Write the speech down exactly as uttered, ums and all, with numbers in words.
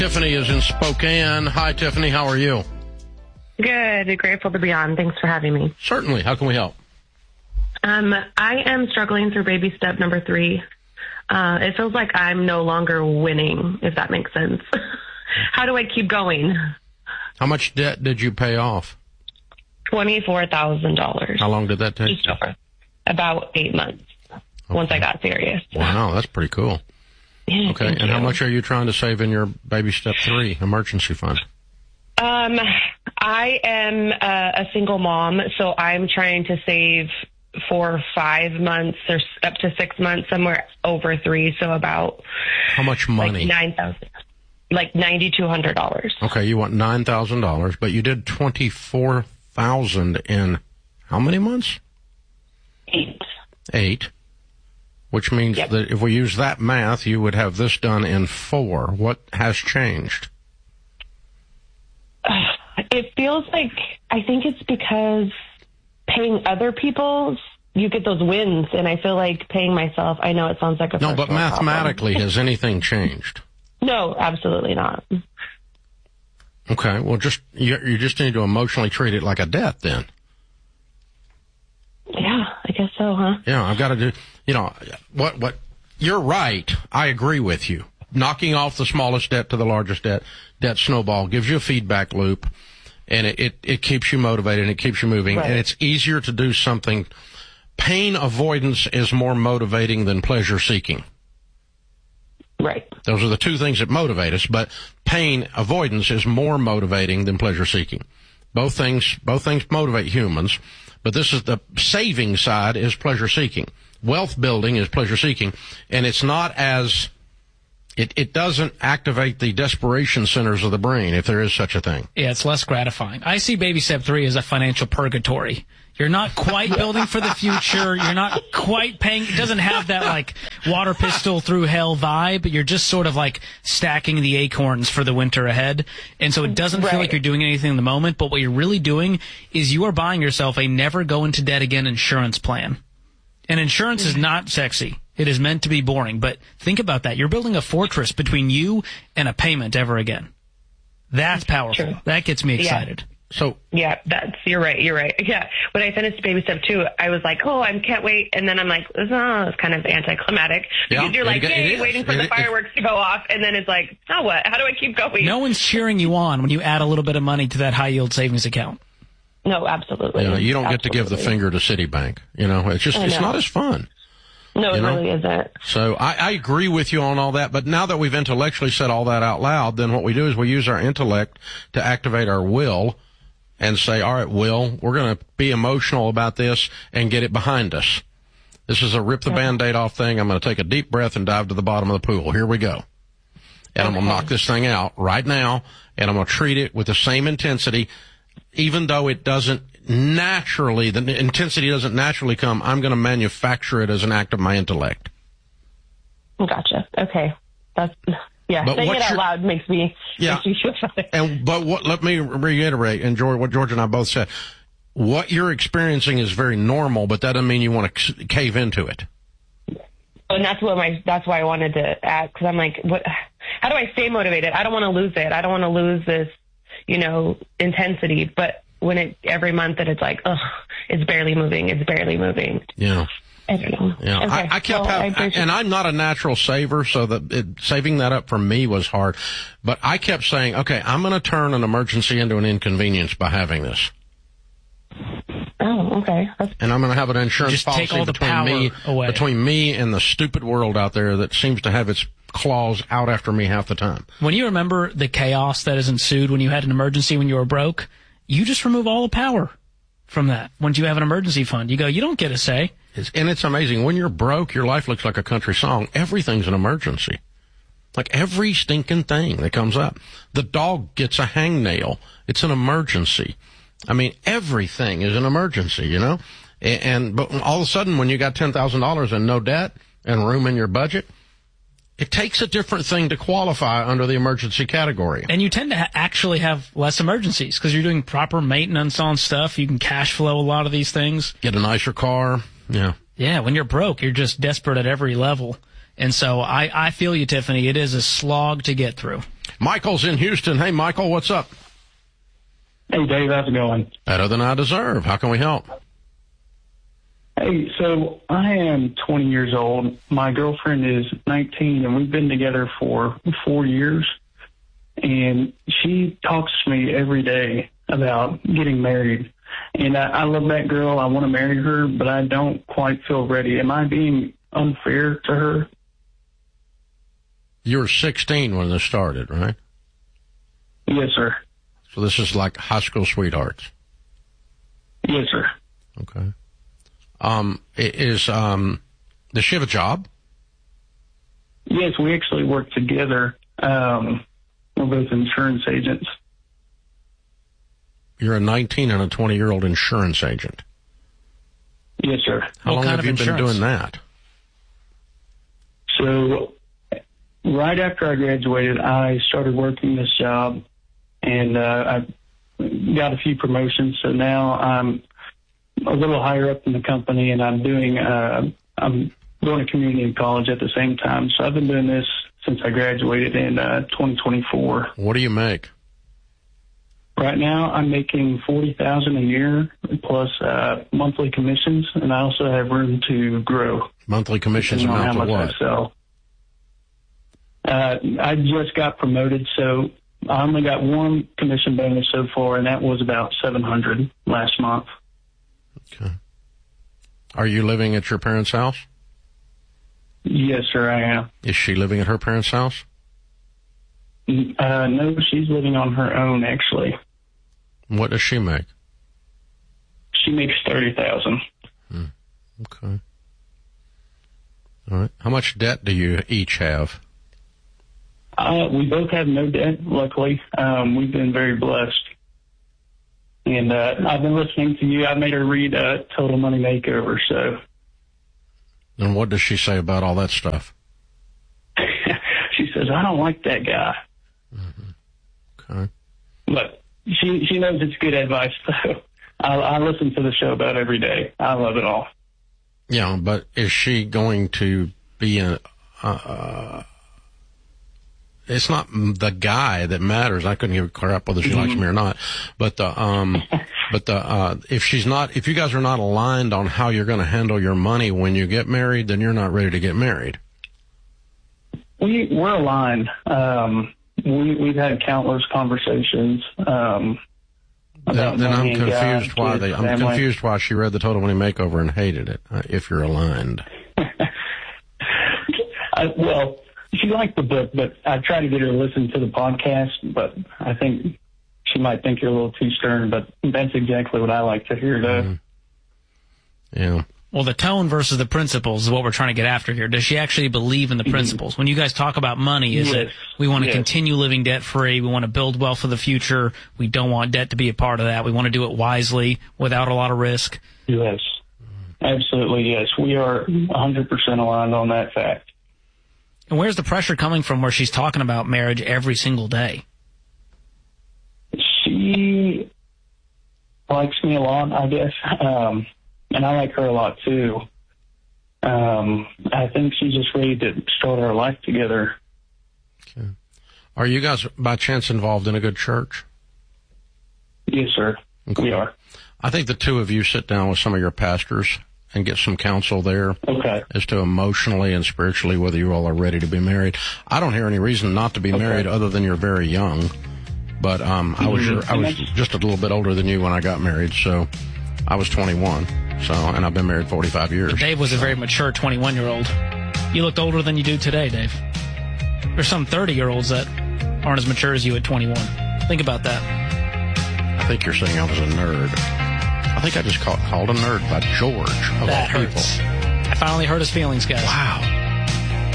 Tiffany is in Spokane. Hi, Tiffany. How are you? Good. Grateful to be on. Thanks for having me. Certainly. How can we help? Um, I am struggling through baby step number three. Uh, it feels like I'm no longer winning, if that makes sense. How do I keep going? How much debt did you pay off? twenty-four thousand dollars. How long did that take? Just over. About eight months. Okay. Once I got serious. Wow, that's pretty cool. Yeah, okay, and you. how much are you trying to save in your baby step three emergency fund? Um, I am uh, a single mom, so I'm trying to save for five months or up to six months, somewhere over three, so about how much money? Like nine thousand, like ninety two hundred dollars. Okay, you want nine thousand dollars, but you did twenty four thousand in how many months? Eight. Eight. Which means yep. that if we use that math, you would have this done in four. What has changed? Uh, it feels like, I think it's because paying other people's, you get those wins, and I feel like paying myself, I know it sounds like a No, but mathematically, has anything changed? No, absolutely not. Okay, well, just you, you just need to emotionally treat it like a debt then. Yeah, I guess so, huh? Yeah, I've got to do, you know, what, what, you're right. I agree with you. Knocking off the smallest debt to the largest debt, debt snowball gives you a feedback loop, and it, it, it keeps you motivated and it keeps you moving, right. And it's easier to do something. Pain avoidance is more motivating than pleasure seeking. Right. Those are the two things that motivate us, but pain avoidance is more motivating than pleasure seeking. Both things, both things motivate humans. But this is the saving side is pleasure seeking. Wealth building is pleasure seeking. And it's not as, it, it doesn't activate the desperation centers of the brain, if there is such a thing. Yeah, it's less gratifying. I see baby step three as a financial purgatory. You're not quite building for the future. You're not quite paying. It doesn't have that, like, water pistol through hell vibe. You're just sort of, like, stacking the acorns for the winter ahead. And so it doesn't right. feel like you're doing anything in the moment. But what you're really doing is you are buying yourself a never go into debt again insurance plan. And insurance is not sexy. It is meant to be boring. But think about that. You're building a fortress between you and a payment ever again. That's powerful. True. That gets me excited. Yeah. So yeah, that's you're right. You're right. Yeah, when I finished baby step two, I was like, oh, I can't wait, and then I'm like, oh, it's kind of anticlimactic because yeah, you're like, yay, waiting for it, the fireworks it, to go off, and then it's like, now what? How do I keep going? No one's cheering you on when you add a little bit of money to that high yield savings account. No, absolutely. You know, you don't absolutely. get to give the finger to Citibank. You know, it's just it's not as fun. No, it you know? really isn't. So I, I agree with you on all that, but now that we've intellectually said all that out loud, then what we do is we use our intellect to activate our will. And say, all right, Will, we're going to be emotional about this and get it behind us. This is a rip the okay. Band-Aid off thing. I'm going to take a deep breath and dive to the bottom of the pool. Here we go. And okay. I'm going to knock this thing out right now, and I'm going to treat it with the same intensity, even though it doesn't naturally, the intensity doesn't naturally come. I'm going to manufacture it as an act of my intellect. Gotcha. Okay. That's... Yeah, but saying it out loud makes me, yeah, makes me feel better. And, but what, let me reiterate, and George, what George and I both said, what you're experiencing is very normal, but that doesn't mean you want to cave into it. And that's what my, that's why I wanted to ask, because I'm like, what, how do I stay motivated? I don't want to lose it. I don't want to lose this, you know, intensity. But when it, every month that it's like, ugh, it's barely moving, it's barely moving. Yeah. I don't know. Yeah, okay. I, I kept well, having, I and I'm not a natural saver, so that it, saving that up for me was hard. But I kept saying, okay, I'm going to turn an emergency into an inconvenience by having this. Oh, okay. That's... And I'm going to have an insurance Just policy take all the between power me, away. between me and the stupid world out there that seems to have its claws out after me half the time. When you remember the chaos that has ensued when you had an emergency when you were broke, you just remove all the power from that. Once you have an emergency fund, you go, you don't get a say. It's, and it's amazing. When you're broke, your life looks like a country song. Everything's an emergency. Like every stinking thing that comes up. The dog gets a hangnail. It's an emergency. I mean, everything is an emergency, you know? And, and but all of a sudden, when you got ten thousand dollars and no debt and room in your budget, it takes a different thing to qualify under the emergency category. And you tend to ha- actually have less emergencies because you're doing proper maintenance on stuff. You can cash flow a lot of these things. Get a nicer car. Yeah. Yeah, when you're broke, you're just desperate at every level. And so I, I feel you, Tiffany. It is a slog to get through. Michael's in Houston. Hey, Michael, what's up? Hey, Dave, how's it going? Better than I deserve. How can we help? Hey, so I am twenty years old. My girlfriend is nineteen, and we've been together for four years. And she talks to me every day about getting married. And I, I love that girl. I want to marry her, but I don't quite feel ready. Am I being unfair to her? You were sixteen when this started, right? Yes, sir. So this is like high school sweethearts. Yes, sir. Okay. Um, is, um, does she have a job? Yes, we actually work together. Um, we're both insurance agents. You're a nineteen and a twenty-year-old insurance agent. Yes, sir. How What long kind have of you insurance? been doing that? So right after I graduated, I started working this job, and uh, I got a few promotions. So now I'm a little higher up in the company, and I'm doing uh, I'm going to community college at the same time. So I've been doing this since I graduated in uh, twenty twenty-four. What do you make? Right now, I'm making forty thousand dollars a year plus uh, monthly commissions, and I also have room to grow. Monthly commissions depending on amount to how what? much I sell. Uh, I just got promoted, so I only got one commission bonus so far, and that was about seven hundred dollars last month. Okay. Are you living at your parents' house? Yes, sir, I am. Is she living at her parents' house? Uh, no, she's living on her own, actually. What does she make? She makes thirty thousand dollars. Hmm. Okay. All right. How much debt do you each have? Uh, we both have no debt, luckily. Um, we've been very blessed. And uh, I've been listening to you. I made her read uh, Total Money Makeover, so. And what does she say about all that stuff? She says, I don't like that guy. Mm-hmm. Okay. But she she knows it's good advice, so I, I listen to the show about every day. I love it all. Yeah, but is she going to be a... Uh, it's not the guy that matters. I couldn't give a crap whether she mm-hmm. likes me or not. But the um, but the uh, if she's not, if you guys are not aligned on how you're going to handle your money when you get married, then you're not ready to get married. We we're aligned. Um, we we've had countless conversations. Um, about then, then I'm money and confused God, why kids, they. I'm family. confused why she read the Total Money Makeover and hated it. Uh, if you're aligned. I, well. She liked the book, but I tried to get her to listen to the podcast, but I think she might think you're a little too stern, but that's exactly what I like to hear, though. Mm-hmm. Yeah. Well, the tone versus the principles is what we're trying to get after here. Does she actually believe in the principles? When you guys talk about money, is Yes. it we want to Yes. continue living debt-free, we want to build wealth for the future, we don't want debt to be a part of that, we want to do it wisely without a lot of risk? Yes. Absolutely, yes. We are one hundred percent aligned on that fact. And where's the pressure coming from where she's talking about marriage every single day? She likes me a lot, I guess, um, and I like her a lot, too. Um, I think she's just ready to start our life together. Okay. Are you guys, by chance, involved in a good church? Yes, sir. Okay. We are. I think the two of you sit down with some of your pastors and get some counsel there Okay. as to emotionally and spiritually whether you all are ready to be married. I don't hear any reason not to be Okay. married other than you're very young. But um, I was your, I was just a little bit older than you when I got married, so I was twenty-one. So, and I've been married forty-five years. Dave was a very mature twenty-one-year-old. You looked older than you do today, Dave. There's some thirty-year-olds that aren't as mature as you at twenty-one. Think about that. I think you're saying I was a nerd. I think I just called, called a nerd by George of That all people. hurts. I finally hurt his feelings, guys. Wow.